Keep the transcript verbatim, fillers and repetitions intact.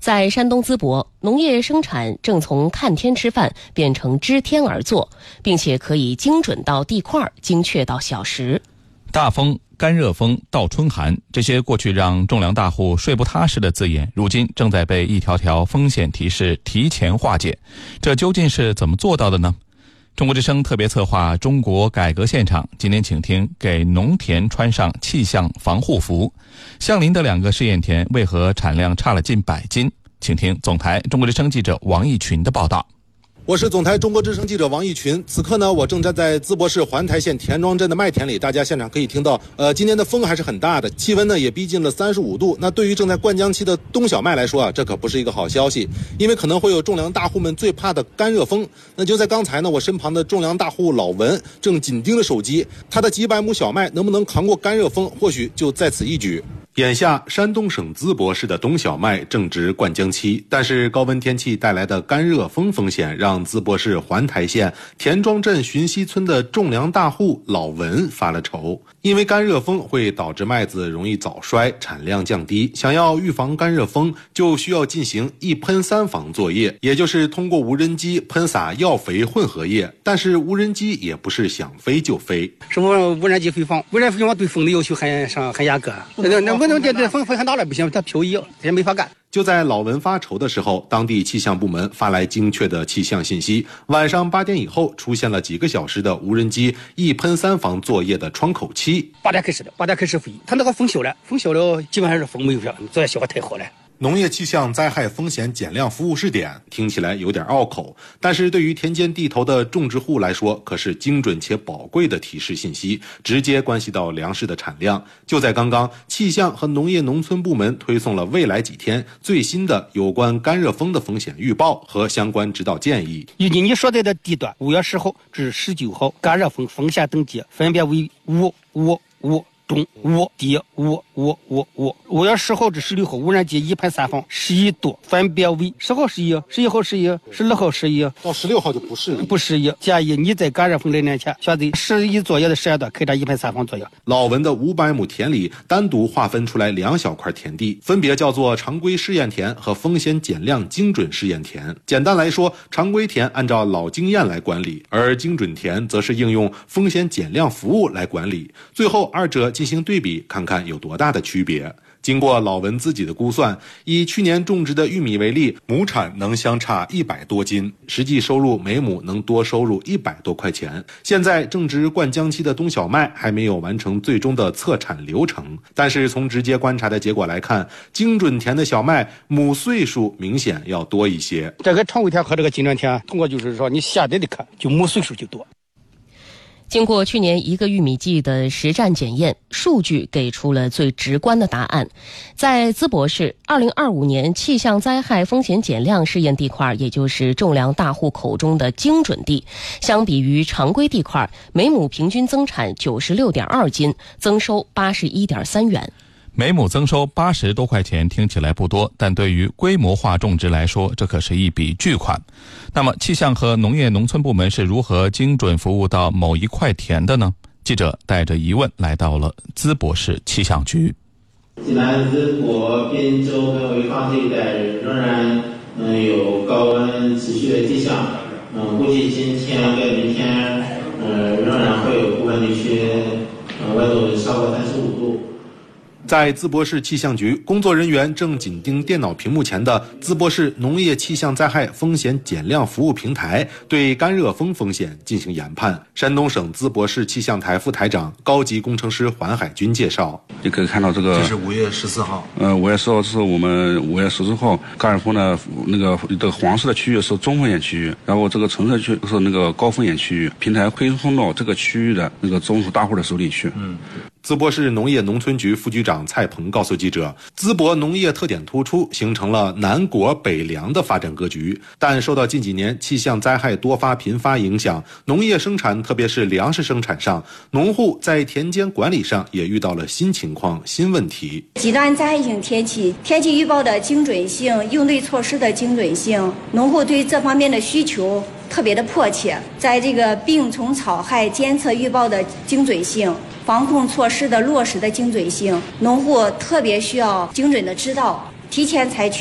在山东淄博，农业生产正从看天吃饭变成知天而作，并且可以精准到地块，精确到小时。 大风、干热风、倒春寒，这些过去让种粮大户睡不踏实的字眼，如今正在被一条条风险提示提前化解。这究竟是怎么做到的呢？中国之声特别策划中国改革现场，今天请听给农田穿上气象防护服。相邻的两个试验田为何产量差了近百斤？请听总台中国之声记者王义群的报道。 我是总台中国之声记者王义群，此刻呢，我正站在淄博市环台县田庄镇的麦田里，大家现场可以听到，呃，今天的风还是很大的，气温呢也逼近了三十五度。那对于正在灌浆期的冬小麦来说啊，这可不是一个好消息，因为可能会有种粮大户们最怕的干热风。那就在刚才呢，我身旁的种粮大户老文正紧盯着手机，他的几百亩小麦能不能扛过干热风，或许就在此一举。眼下，山东省淄博市的冬小麦正值灌浆期，但是高温天气带来的干热风风险，让淄博市环台县田庄镇寻溪村的种粮大户老文发了愁。因为干热风会导致麦子容易早衰，产量降低。想要预防干热风，就需要进行一喷三防作业，也就是通过无人机喷洒药肥混合液。但是无人机也不是想飞就飞， 什么无人机飞放，无人机飞放对风的要求很上很严格。那那我能这这风风很大了不行，它漂移，它也没法干。 就在老文发愁的时候，当地气象部门发来精确的气象信息，晚上八点以后出现了几个小时的无人机一喷三防作业的窗口期。 八点开始的，八点开始飞，它那个风小了，风小了基本上是风没有了，作业效果太好了。 农业气象灾害风险减量服务试点听起来有点拗口，但是对于田间地头的种植户来说，可是精准且宝贵的提示信息，直接关系到粮食的产量。就在刚刚，气象和农业农村部门推送了未来几天最新的有关干热风的风险预报和相关指导建议。 以及你所在的地段，五月十号至十九号，干热风风险等级分别为五、五、五。中五低五五五五，五月十号至十六号，无人机一喷三防十一度，分别为十号十一，十一号十一，十二号十一， 到十六号就不是了， 不适宜。建议你在干热风来临前，选择适宜作业的时间段开展一喷三防作业。 老文的五百亩田里单独划分出来两小块田地，分别叫做常规试验田和风险减量精准试验田。简单来说，常规田按照老经验来管理，而精准田则是应用风险减量服务来管理。最后二者进行对比，看看有多大的区别。经过老文自己的估算，以去年种植的玉米为例，亩产能相差一百多斤，实际收入每亩能多收入一百多块钱。现在正值灌浆期的冬小麦还没有完成最终的测产流程，但是从直接观察的结果来看，精准田的小麦亩岁数明显要多一些。 这个常规田和这个精准田，通过就是说你现在的看，就亩岁数就多。 经过去年一个玉米季的实战检验，数据给出了最直观的答案。在淄博市二零二五年气象灾害风险减量试验地块，也就是种粮大户口中的精准地，相比于常规地块，每亩平均增产九十六点二斤，增收八十一点三元。 每亩增收八十多块钱听起来不多，但对于规模化种植来说，这可是一笔巨款。那么气象和农业农村部门是如何精准服务到某一块田的呢？记者带着疑问来到了淄博市气象局。 济南、淄博、滨州跟潍坊这一带仍然嗯有高温持续的迹象，嗯，估计今天跟明天嗯仍然会有部分地区嗯温度超过三十五度。 在淄博市气象局，工作人员正紧盯电脑屏幕前的淄博市农业气象灾害风险减量服务平台，对干热风风险进行研判。山东省淄博市气象台副台长、高级工程师环海军介绍： 你可以看到这个， 这是五月十四号。 呃，五月十号是我们五月十四号干热风的那个这个黄色的区域是中风险区域，然后这个橙色区是那个高风险区域。平台推送到这个区域的那个种植大户的手里去。 嗯。淄博市农业农村局副局长蔡鹏告诉记者，淄博农业特点突出，形成了南果北粮的发展格局。但受到近几年气象灾害多发频发影响，农业生产特别是粮食生产上，农户在田间管理上也遇到了新情况、新问题。 极端灾害性天气、天气预报的精准性、应对措施的精准性，农户对这方面的需求特别的迫切。在这个病虫草害监测预报的精准性、防控措施的落实的精准性，农户特别需要精准的知道，提前采取